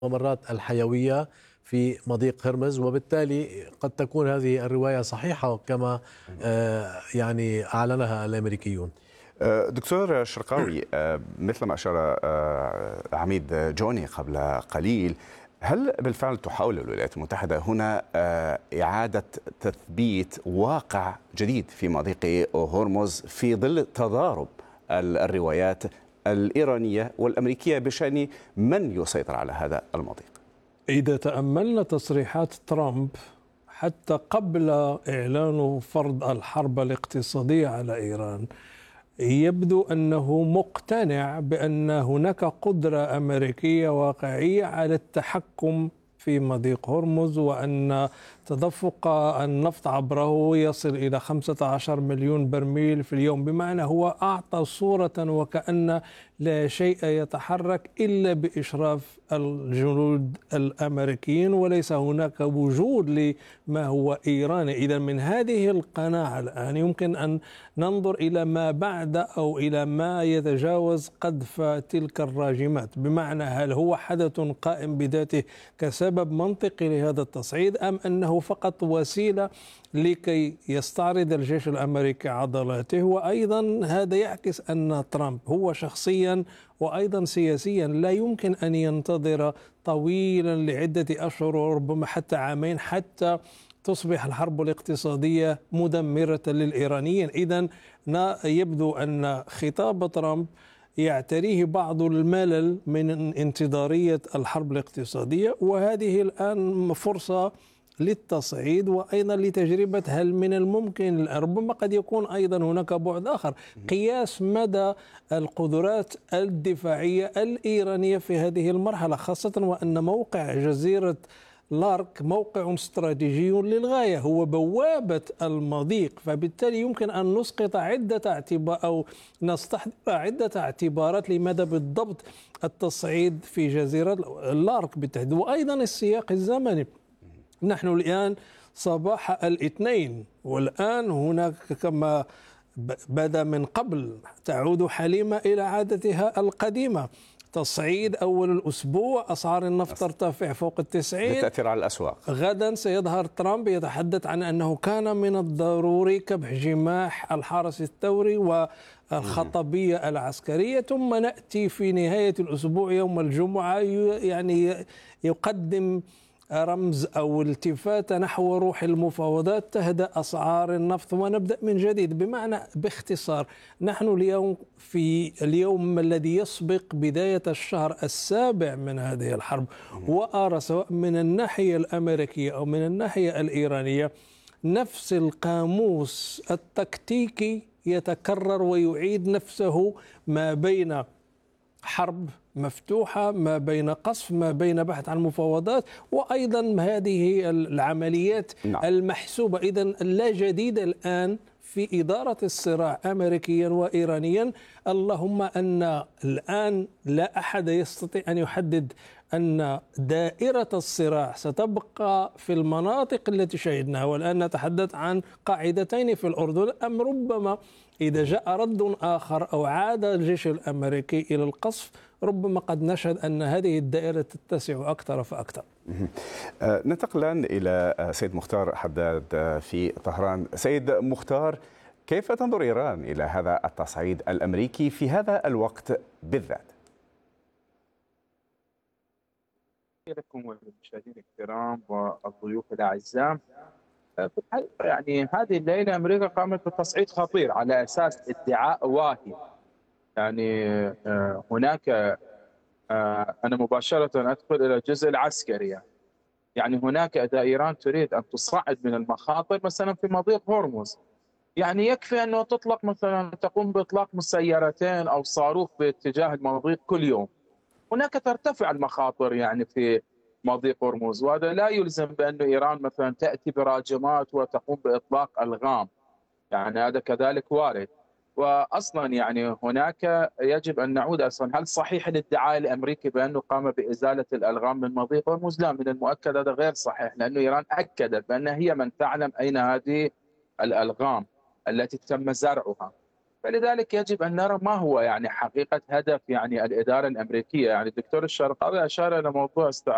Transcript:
الممرات الحيوية في مضيق هرمز، وبالتالي قد تكون هذه الرواية صحيحة كما يعني أعلنها الأمريكيون. دكتور شرقاوي، مثل ما أشار عميد جوني قبل قليل، هل بالفعل تحاول الولايات المتحدة هنا إعادة تثبيت واقع جديد في مضيق هرمز في ظل تضارب الروايات الإيرانية والأمريكية بشأن من يسيطر على هذا المضيق؟ إذا تأملنا تصريحات ترامب حتى قبل إعلان فرض الحرب الاقتصادية على إيران، يبدو أنه مقتنع بأن هناك قدرة أمريكية واقعية على التحكم في مضيق هرمز، وأن تدفق النفط عبره يصل إلى 15 مليون برميل في اليوم. بمعنى هو أعطى صورة وكأن لا شيء يتحرك إلا بإشراف الجنود الأمريكيين، وليس هناك وجود لما هو إيراني. إذا من هذه القناعة الآن يمكن أن ننظر إلى ما بعد أو إلى ما يتجاوز قذف تلك الراجمات. بمعنى هل هو حدث قائم بذاته كسبب منطقي لهذا التصعيد، أم أنه فقط وسيلة لكي يستعرض الجيش الأمريكي عضلاته؟ وأيضا هذا يعكس أن ترامب هو شخصيا وأيضا سياسيا لا يمكن أن ينتظر طويلا لعدة أشهر وربما حتى عامين حتى تصبح الحرب الاقتصادية مدمرة للإيرانيين. إذن يبدو أن خطاب ترامب يعتريه بعض الملل من انتظارية الحرب الاقتصادية، وهذه الآن فرصة للتصعيد وأيضا لتجربة هل من الممكن، ربما قد يكون أيضا هناك بعد آخر، قياس مدى القدرات الدفاعية الإيرانية في هذه المرحلة، خاصة وأن موقع جزيرة لارك موقع استراتيجي للغاية، هو بوابة المضيق، فبالتالي يمكن أن نسقط عدة اعتبارات أو نستحضر عدة اعتبارات لماذا بالضبط التصعيد في جزيرة لارك بالتحديد. وأيضا السياق الزمني، نحن الآن صباح الاثنين، والآن هناك كما بدا من قبل تعود حليمة إلى عادتها القديمة، تصعيد أول الأسبوع، أسعار النفط ترتفع فوق 90 بالتأثير على الأسواق. غدا سيظهر ترامب يتحدث عن أنه كان من الضروري كبح جماح الحرس الثوري والخطبية العسكرية، ثم نأتي في نهاية الأسبوع يوم الجمعة يعني يقدم رمز أو التفاتة نحو روح المفاوضات، تهدأ أسعار النفط ونبدأ من جديد. بمعنى باختصار نحن اليوم في اليوم الذي يسبق بداية الشهر السابع من هذه الحرب، وأرى سواء من الناحية الأمريكية أو من الناحية الإيرانية نفس القاموس التكتيكي يتكرر ويعيد نفسه، ما بين حرب مفتوحة، ما بين قصف، ما بين بحث عن مفاوضات، وأيضا هذه العمليات المحسوبة. إذن لا جديد الآن في إدارة الصراع أمريكيا وإيرانيا، اللهم أن الآن لا أحد يستطيع أن يحدد أن دائرة الصراع ستبقى في المناطق التي شهدناها. والآن نتحدث عن قاعدتين في الأردن، أم ربما إذا جاء رد آخر أو عاد الجيش الأمريكي إلى القصف ربما قد نشهد أن هذه الدائرة تتسع أكثر فأكثر. ننتقل الآن إلى سيد مختار حداد في طهران. سيد مختار، كيف تنظر إيران إلى هذا التصعيد الأمريكي في هذا الوقت بالذات؟ لكم والمشاهدين الكرام والضيوف الأعزاء، يعني هذه الليلة أمريكا قامت بتصعيد خطير على أساس ادعاء واهي. يعني هناك أنا مباشرة أدخل إلى الجزء العسكري. يعني هناك إذا إيران تريد أن تصعد من المخاطر مثلا في مضيق هرمز، يعني يكفي أنه تطلق مثلا تقوم بإطلاق مسيرتين أو صاروخ باتجاه المضيق كل يوم. هناك ترتفع المخاطر يعني في مضيق هرمز، وهذا لا يلزم بأن إيران مثلا تأتي براجمات وتقوم بإطلاق ألغام، يعني هذا كذلك وارد. واصلا يعني هناك يجب ان نعود اصلا، هل صحيح الادعاء الامريكي بانه قام بازاله الالغام من مضيق هرمز؟ لا، من المؤكد هذا غير صحيح، لانه ايران اكدت بانها هي من تعلم اين هذه الالغام التي تم زرعها. فلذلك يجب ان نرى ما هو يعني حقيقه هدف يعني الاداره الامريكيه. يعني الدكتور الشرقاوي اشار الى موضوع